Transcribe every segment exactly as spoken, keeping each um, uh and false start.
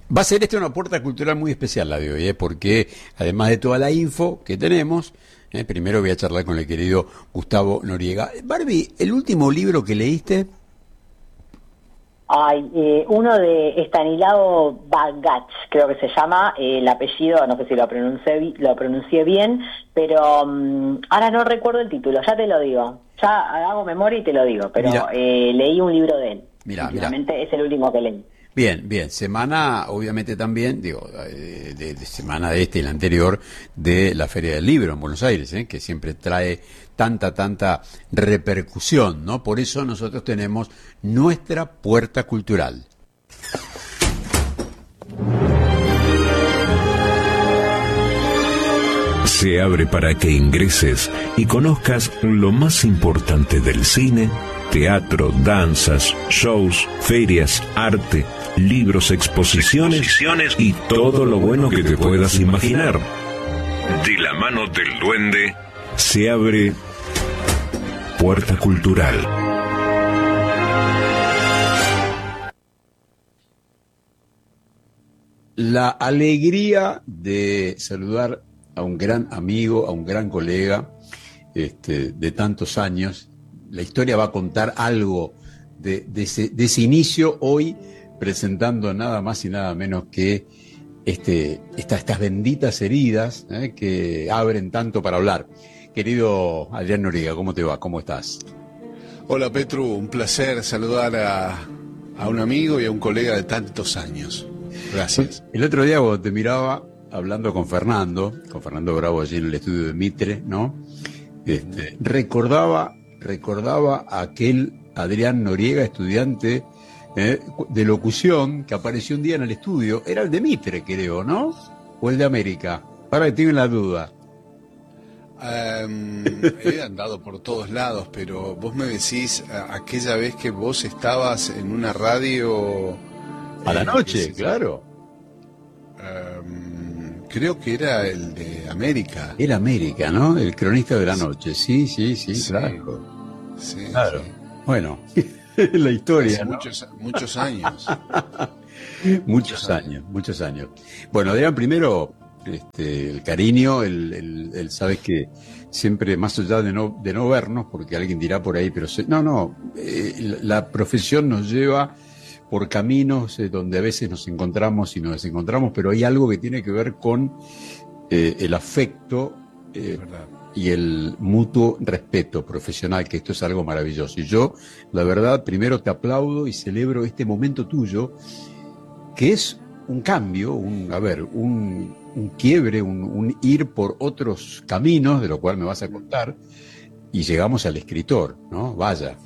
Va a ser esta una puerta cultural muy especial la de hoy, ¿eh? Porque además de toda la info que tenemos, ¿eh? Primero voy a charlar con el querido Gustavo Noriega. Barbie, ¿el último libro que leíste? Ay, eh, uno de Estanislao Bagach, creo que se llama, eh, el apellido, no sé si lo pronuncié, lo pronuncié bien, pero um, ahora no recuerdo el título, ya te lo digo, ya hago memoria y te lo digo, pero eh, leí un libro de él, mira, últimamente mira. es el último que leí. Bien, bien, semana obviamente también, digo, de, de, de semana de este y la anterior de la Feria del Libro en Buenos Aires, ¿eh? Que siempre trae tanta, tanta repercusión, ¿no? Por eso nosotros tenemos nuestra puerta cultural. Se abre para que ingreses y conozcas lo más importante del cine, teatro, danzas, shows, ferias, arte, libros, exposiciones, exposiciones y todo lo bueno que te puedas imaginar. De la mano del duende se abre Puerta Cultural. La alegría de saludar a un gran amigo, a un gran colega este, de tantos años. La historia va a contar algo de, de, ese, de ese inicio hoy, presentando nada más y nada menos que este, esta, estas benditas heridas ¿eh? que abren tanto para hablar. Querido Adrián Noriega, ¿cómo te va? ¿Cómo estás? Hola Petru, un placer saludar a, a un amigo y a un colega de tantos años. Gracias. El otro día cuando te miraba hablando con Fernando, con Fernando Bravo allí en el estudio de Mitre, ¿no? Este, recordaba, recordaba a aquel Adrián Noriega, estudiante eh, de locución, que apareció un día en el estudio. Era el de Mitre, creo, ¿no? O el de América. Ahora tengo la duda. Um, he andado por todos lados, pero vos me decís uh, aquella vez que vos estabas en una radio... A la eh, noche, que, claro. Um, creo que era el de América. Era América, ¿no? El cronista de la noche. Sí, sí, sí, sí claro. Sí, claro. Sí. Bueno, la historia, Hace ¿no? muchos, muchos años. muchos, muchos años, años, muchos años. Bueno, Adrián, primero... Este, el cariño, el, el, el sabes que siempre, más allá de no, de no vernos, porque alguien dirá por ahí, pero se, no, no, eh, la, la profesión nos lleva por caminos eh, donde a veces nos encontramos y nos desencontramos, pero hay algo que tiene que ver con eh, el afecto eh, y el mutuo respeto profesional, que esto es algo maravilloso. Y yo, la verdad, primero te aplaudo y celebro este momento tuyo, que es un cambio, un, a ver, un, un quiebre, un, un ir por otros caminos, de lo cual me vas a contar, y llegamos al escritor, ¿no? Vaya.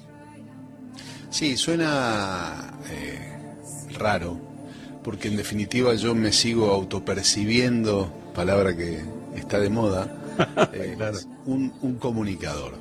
Sí, suena eh, raro, porque en definitiva yo me sigo autopercibiendo, palabra que está de moda, eh, claro. un, un comunicador.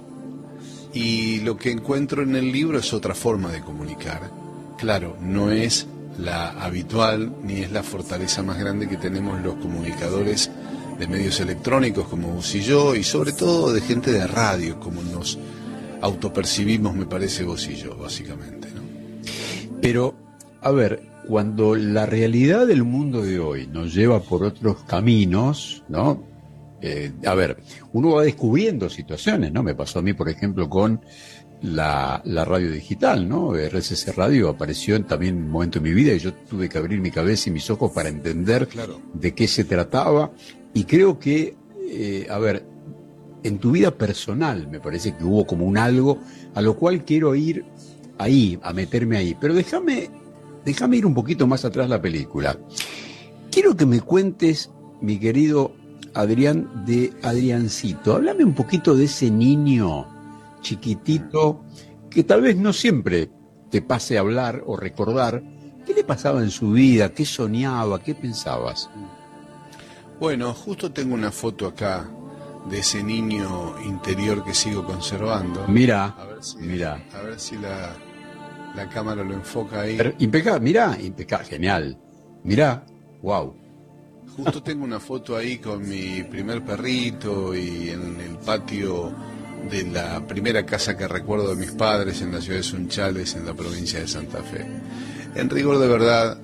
Y lo que encuentro en el libro es otra forma de comunicar. Claro, no es la habitual, ni es la fortaleza más grande que tenemos los comunicadores de medios electrónicos como vos y yo, y sobre todo de gente de radio, como nos autopercibimos, me parece, vos y yo, básicamente, ¿no? Pero, a ver, cuando la realidad del mundo de hoy nos lleva por otros caminos, ¿no? Eh, a ver, uno va descubriendo situaciones, ¿no? Me pasó a mí, por ejemplo, con La, la radio digital, ¿no? R C C Radio apareció en también un momento en mi vida y yo tuve que abrir mi cabeza y mis ojos para entender claro. de qué se trataba. Y creo que, eh, a ver, en tu vida personal me parece que hubo como un algo a lo cual quiero ir ahí, a meterme ahí. Pero déjame, déjame ir un poquito más atrás la película. Quiero que me cuentes, mi querido Adrián, de Adriancito. Háblame un poquito de ese niño chiquitito, que tal vez no siempre te pase a hablar o recordar. ¿Qué le pasaba en su vida? ¿Qué soñaba? ¿Qué pensabas? Bueno, justo tengo una foto acá de ese niño interior que sigo conservando. Mira, a ver si, mira. A ver si la, la cámara lo enfoca ahí. Impecable, mirá, impecable, genial. Mirá, wow. Justo tengo una foto ahí con mi primer perrito y en el patio de la primera casa que recuerdo de mis padres en la ciudad de Sunchales, en la provincia de Santa Fe. En rigor de verdad,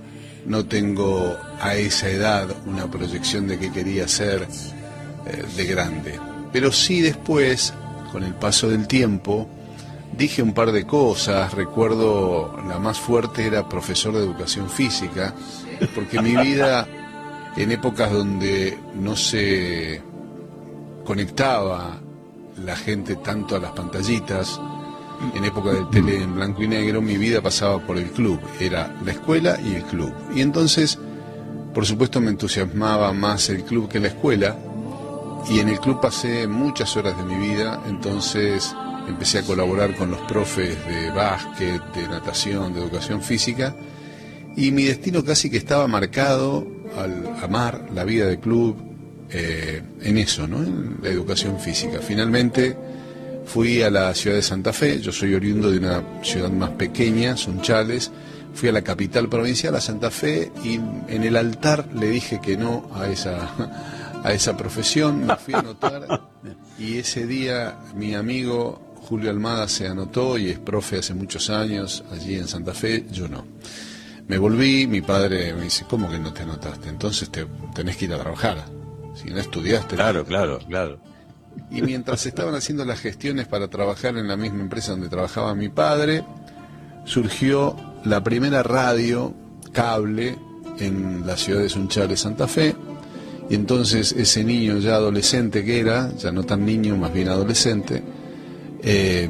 no tengo a esa edad una proyección de qué quería ser eh, de grande. Pero sí después, con el paso del tiempo, dije un par de cosas. Recuerdo, la más fuerte era profesor de educación física, porque mi vida, en épocas donde no se conectaba la gente tanto a las pantallitas, en época del tele en blanco y negro, mi vida pasaba por el club, era la escuela y el club. Y entonces, por supuesto, me entusiasmaba más el club que la escuela, y en el club pasé muchas horas de mi vida. Entonces empecé a colaborar con los profes de básquet, de natación, de educación física, y mi destino casi que estaba marcado al amar la vida de club, eh, en eso, ¿no? En la educación física. Finalmente fui a la ciudad de Santa Fe. Yo soy oriundo de una ciudad más pequeña, Sunchales. Fui a la capital provincial, a Santa Fe, y en el altar le dije que no a esa, a esa profesión. Me fui a anotar, y ese día mi amigo Julio Almada se anotó y es profe hace muchos años allí en Santa Fe, yo no. Me volví, mi padre me dice, ¿cómo que no te anotaste? Entonces te tenés que ir a trabajar. Si no estudiaste... Claro, claro, claro. Y mientras estaban haciendo las gestiones para trabajar en la misma empresa donde trabajaba mi padre, surgió la primera radio cable en la ciudad de Sunchales, Santa Fe. Y entonces ese niño ya adolescente que era, ya no tan niño, más bien adolescente, eh,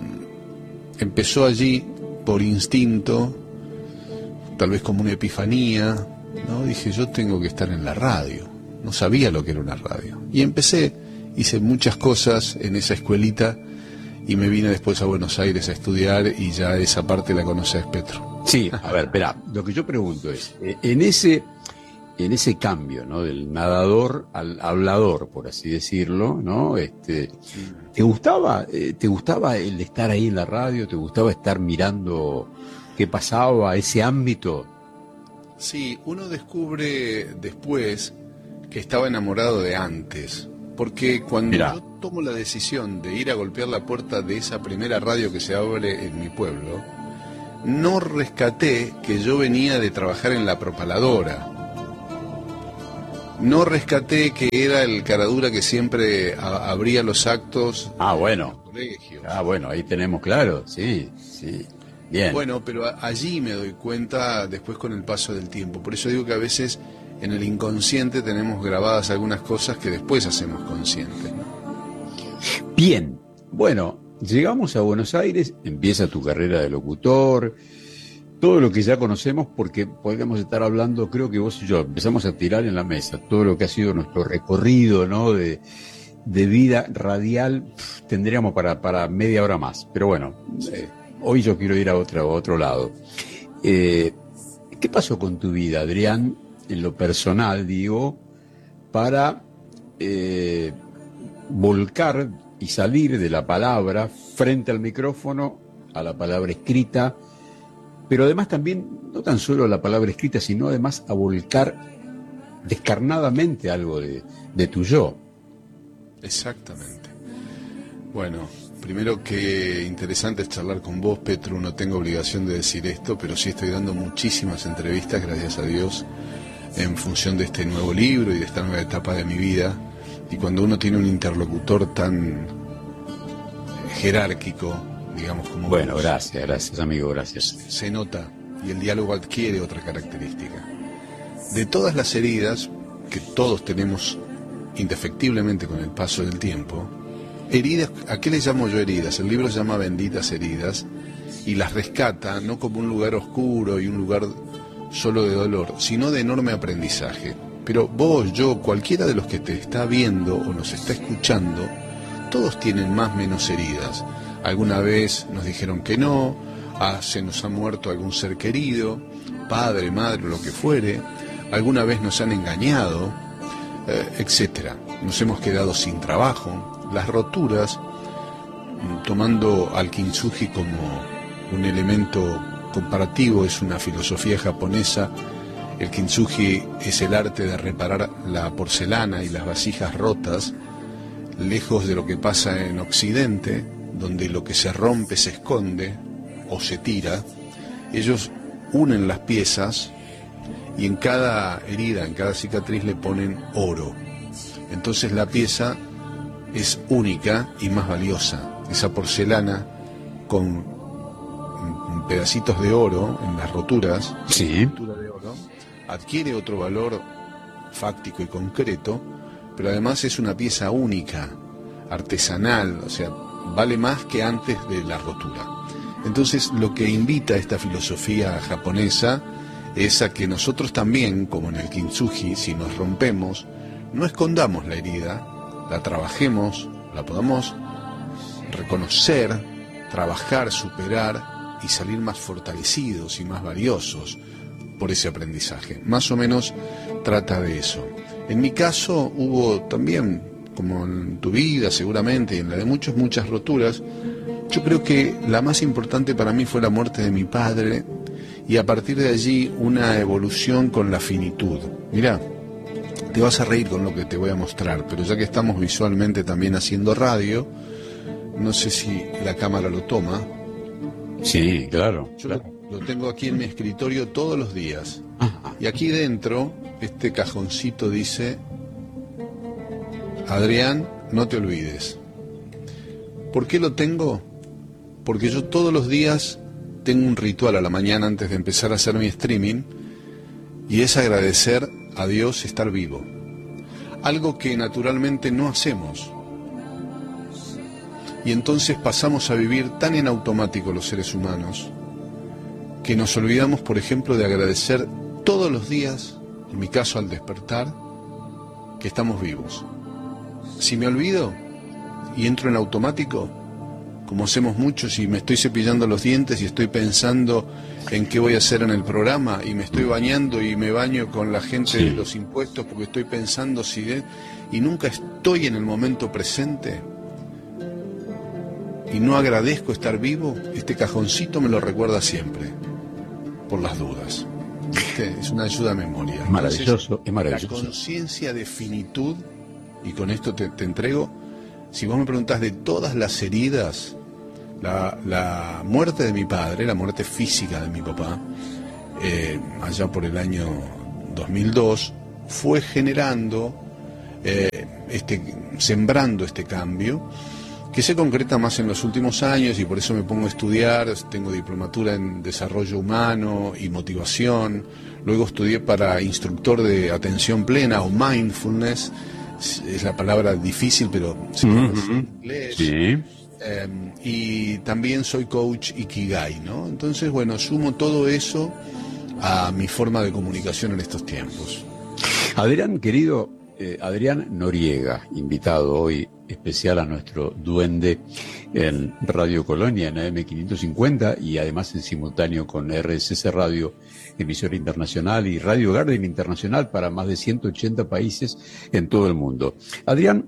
empezó allí por instinto, tal vez como una epifanía, ¿no? Dije, yo tengo que estar en la radio. No sabía lo que era una radio. Y empecé, hice muchas cosas en esa escuelita, y me vine después a Buenos Aires a estudiar, y ya esa parte la conocés, Petro. Sí, a ver, espera, lo que yo pregunto es, eh, en ese en ese cambio, ¿no? Del nadador al hablador, por así decirlo, ¿no? Este, ¿te gustaba, eh, te gustaba el estar ahí en la radio? ¿Te gustaba estar mirando qué pasaba, ese ámbito? Sí, uno descubre después que estaba enamorado de antes, porque cuando Mirá. yo tomo la decisión de ir a golpear la puerta de esa primera radio que se abre en mi pueblo, no rescaté que yo venía de trabajar en la propaladora. No rescaté que era el caradura que siempre a, abría los actos. Ah, bueno. Ah, bueno, ahí tenemos claro, sí, sí. Bien. Bueno, pero a, allí me doy cuenta después con el paso del tiempo. Por eso digo que a veces en el inconsciente tenemos grabadas algunas cosas que después hacemos conscientes, ¿no? Bien, bueno, llegamos a Buenos Aires, empieza tu carrera de locutor, todo lo que ya conocemos, porque podríamos estar hablando, creo que vos y yo empezamos a tirar en la mesa todo lo que ha sido nuestro recorrido, ¿no? de, de vida radial, pff, tendríamos para, para media hora más, pero bueno, eh, hoy yo quiero ir a otro, a otro lado. Eh, ¿Qué pasó con tu vida, Adrián, en lo personal, digo, para eh, volcar y salir de la palabra frente al micrófono a la palabra escrita, pero además también, no tan solo a la palabra escrita, sino además a volcar descarnadamente algo de, de tu yo? Exactamente. Bueno, primero que interesante es charlar con vos, Petru. No tengo obligación de decir esto, pero sí estoy dando muchísimas entrevistas, gracias a Dios, en función de este nuevo libro y de esta nueva etapa de mi vida. Y cuando uno tiene un interlocutor tan jerárquico, digamos, como bueno, vos, gracias, gracias amigo, gracias. Se nota, y el diálogo adquiere otra característica. De todas las heridas que todos tenemos indefectiblemente con el paso del tiempo, heridas, ¿a qué le llamo yo heridas? El libro se llama Benditas Heridas, y las rescata no como un lugar oscuro y un lugar solo de dolor, sino de enorme aprendizaje. Pero vos, yo, cualquiera de los que te está viendo o nos está escuchando, todos tienen más o menos heridas. Alguna vez nos dijeron que no, ah, se nos ha muerto algún ser querido, padre, madre, lo que fuere, alguna vez nos han engañado, eh, etcétera. Nos hemos quedado sin trabajo. Las roturas, tomando al kintsugi como un elemento comparativo, es una filosofía japonesa. El kintsugi es el arte de reparar la porcelana y las vasijas rotas, lejos de lo que pasa en Occidente, donde lo que se rompe se esconde o se tira. Ellos unen las piezas y en cada herida, en cada cicatriz le ponen oro. Entonces la pieza es única y más valiosa. Esa porcelana con pedacitos de oro en las roturas, sí, de oro, adquiere otro valor fáctico y concreto, pero además es una pieza única, artesanal, o sea, vale más que antes de la rotura. Entonces, lo que invita esta filosofía japonesa es a que nosotros también, como en el kintsugi, si nos rompemos, no escondamos la herida, la trabajemos, la podamos reconocer, trabajar, superar y salir más fortalecidos y más valiosos por ese aprendizaje. Más o menos trata de eso. En mi caso hubo también, como en tu vida seguramente y en la de muchos, muchas roturas. Yo creo que la más importante para mí fue la muerte de mi padre y a partir de allí una evolución con la finitud. Mirá, te vas a reír con lo que te voy a mostrar, pero ya que estamos visualmente también haciendo radio, no sé si la cámara lo toma. Sí, claro. Yo claro. Lo, lo tengo aquí en mi escritorio todos los días. Ajá. Y aquí dentro, este cajoncito dice: Adrián, no te olvides. ¿Por qué lo tengo? Porque yo todos los días tengo un ritual a la mañana antes de empezar a hacer mi streaming, y es agradecer a Dios estar vivo. Algo que naturalmente no hacemos. Y entonces pasamos a vivir tan en automático los seres humanos que nos olvidamos, por ejemplo, de agradecer todos los días, en mi caso al despertar, que estamos vivos. Si me olvido y entro en automático, como hacemos muchos, y me estoy cepillando los dientes y estoy pensando en qué voy a hacer en el programa, y me estoy bañando y me baño con la gente sí. de los impuestos porque estoy pensando si de... y nunca estoy en el momento presente y no agradezco estar vivo, este cajoncito me lo recuerda siempre, por las dudas. ¿Viste? Es una ayuda a memoria. Es maravilloso, Entonces, es maravilloso. La conciencia de finitud, y con esto te, te entrego, si vos me preguntás de todas las heridas, la, la muerte de mi padre, la muerte física de mi papá, eh, allá por el año dos mil dos, fue generando, eh, este, sembrando este cambio, que se concreta más en los últimos años, y por eso me pongo a estudiar. Tengo diplomatura en desarrollo humano y motivación, luego estudié para instructor de atención plena o mindfulness, es la palabra difícil, pero se puede decir en inglés. Sí. Eh, y también soy coach Ikigai, ¿no? Entonces, bueno, sumo todo eso a mi forma de comunicación en estos tiempos. Adrián, querido, eh, Adrián Noriega, invitado hoy especial a nuestro duende en Radio Colonia, en A M quinientos cincuenta, y además en simultáneo con R S S Radio, emisora internacional, y Radio Garden Internacional para más de ciento ochenta países en todo el mundo. Adrián,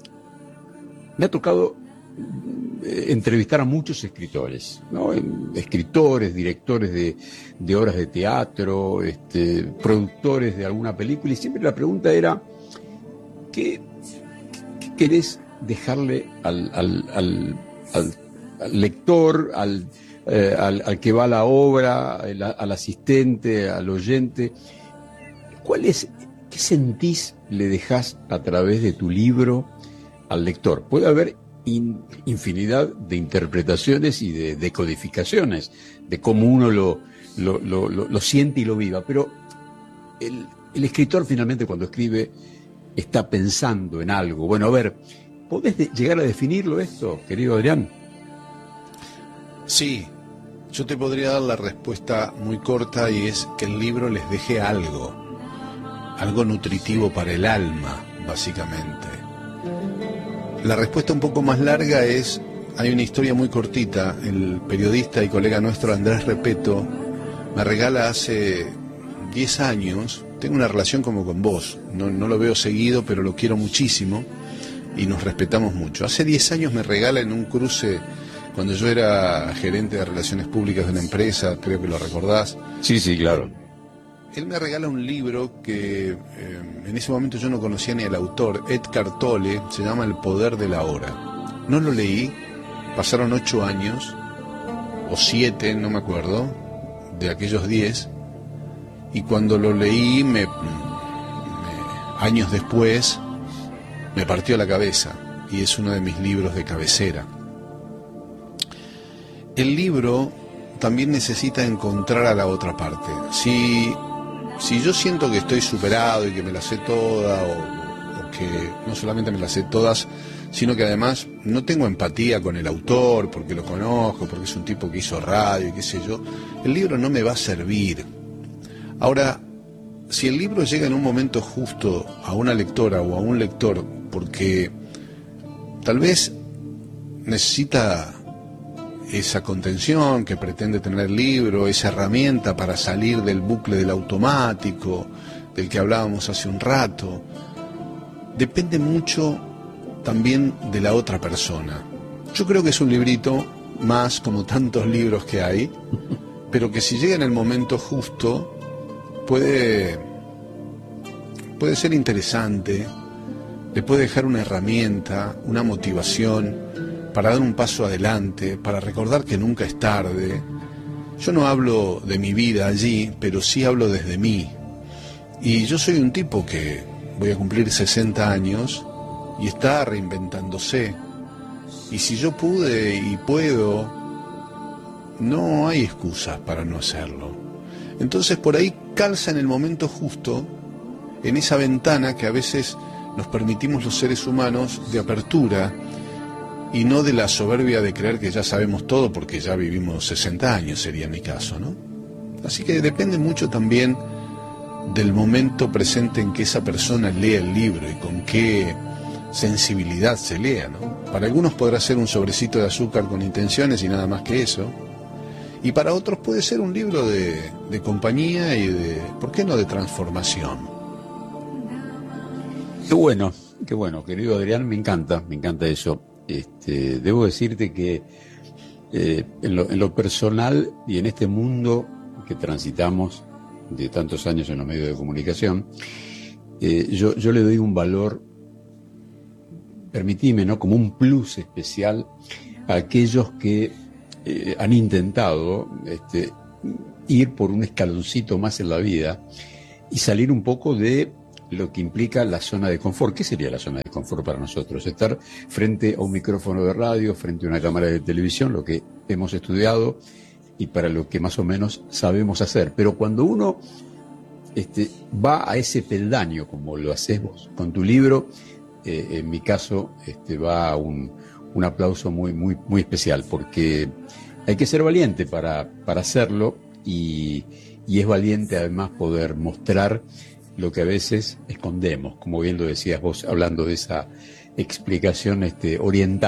me ha tocado eh, entrevistar a muchos escritores, ¿no? Escritores, directores de, de obras de teatro, este, productores de alguna película, y siempre la pregunta era: ¿qué, qué querés dejarle al, al, al, al, al lector, al Eh, al, al que va a la obra, al, al asistente, al oyente? ¿Cuál es, qué sentís le dejás a través de tu libro al lector? Puede haber in, infinidad de interpretaciones y de decodificaciones de cómo uno lo, lo, lo, lo, lo siente y lo viva, pero el, el escritor finalmente, cuando escribe, está pensando en algo. Bueno, a ver, ¿podés de, llegar a definirlo esto, querido Adrián? Sí. Yo te podría dar la respuesta muy corta, y es que el libro les deje algo, algo nutritivo para el alma, básicamente. La respuesta un poco más larga es, hay una historia muy cortita. El periodista y colega nuestro Andrés Repeto me regala hace diez años, tengo una relación como con vos, no, no lo veo seguido, pero lo quiero muchísimo y nos respetamos mucho. Hace diez años me regala en un cruce, cuando yo era gerente de relaciones públicas de una empresa, creo que lo recordás. Sí, sí, claro. Él me regala un libro que eh, en ese momento yo no conocía ni al autor, Edgar Tolle, se llama El poder de la hora. No lo leí, pasaron ocho años, o siete, no me acuerdo, de aquellos diez, y cuando lo leí, me, me, años después, me partió la cabeza, y es uno de mis libros de cabecera. El libro también necesita encontrar a la otra parte. Si, si yo siento que estoy superado y que me la sé toda, o, o que no solamente me la sé todas, sino que además no tengo empatía con el autor, porque lo conozco, porque es un tipo que hizo radio y qué sé yo, el libro no me va a servir. Ahora, si el libro llega en un momento justo a una lectora o a un lector, porque tal vez necesita esa contención que pretende tener el libro, esa herramienta para salir del bucle del automático, del que hablábamos hace un rato, depende mucho también de la otra persona. Yo creo que es un librito más, como tantos libros que hay, pero que si llega en el momento justo puede, puede ser interesante, le puede dejar una herramienta, una motivación para dar un paso adelante, para recordar que nunca es tarde. Yo no hablo de mi vida allí, pero sí hablo desde mí. Y yo soy un tipo que voy a cumplir sesenta años y está reinventándose. Y si yo pude y puedo, no hay excusas para no hacerlo. Entonces por ahí calza en el momento justo, en esa ventana que a veces nos permitimos los seres humanos de apertura, y no de la soberbia de creer que ya sabemos todo porque ya vivimos sesenta años, sería mi caso, ¿no? Así que depende mucho también del momento presente en que esa persona lea el libro y con qué sensibilidad se lea, ¿no? Para algunos podrá ser un sobrecito de azúcar con intenciones y nada más que eso, y para otros puede ser un libro de, de compañía y de, ¿por qué no de transformación? Qué bueno, qué bueno, querido Adrián, me encanta, me encanta eso. Este, debo decirte que eh, en, lo, en lo personal y en este mundo que transitamos de tantos años en los medios de comunicación, eh, yo, yo le doy un valor, permitime, ¿no?, como un plus especial a aquellos que eh, han intentado este, ir por un escaloncito más en la vida y salir un poco de lo que implica la zona de confort. ¿Qué sería la zona de confort para nosotros? Estar frente a un micrófono de radio, frente a una cámara de televisión, lo que hemos estudiado y para lo que más o menos sabemos hacer. Pero cuando uno este, va a ese peldaño, como lo haces vos con tu libro, eh, en mi caso este, va a un, un aplauso muy, muy, muy especial, porque hay que ser valiente para, para hacerlo, y, y es valiente además poder mostrar lo que a veces escondemos, como bien lo decías vos, hablando de esa explicación este, oriental.